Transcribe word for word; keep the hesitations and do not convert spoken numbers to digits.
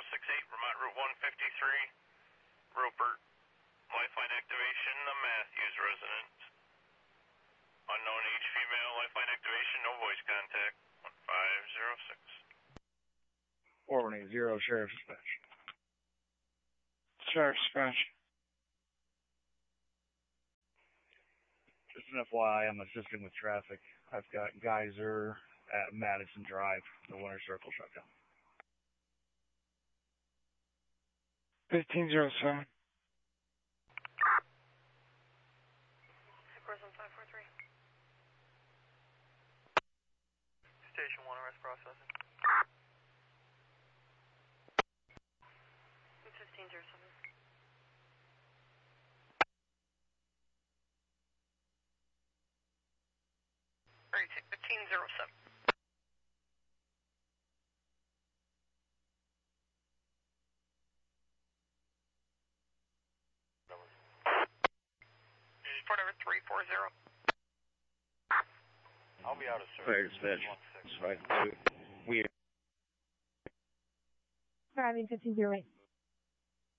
six eight, Vermont Route one fifty-three, Rupert. Lifeline activation, the Matthews residence. Unknown age female, lifeline activation, no voice contact. one five zero six. four one eight zero, Sheriff Dispatch. Sheriff Dispatch. Just an F Y I, I'm assisting with traffic. I've got Geyser at Madison Drive, the Winter Circle shutdown. fifteen zero seven. Person five four three. Station one, arrest processing. fifteen zero seven. Alright, fifteen zero seven. Port number three four zero. I'll be out of service. Fire Dispatch. It's five two. We Driving fifteen zero eight.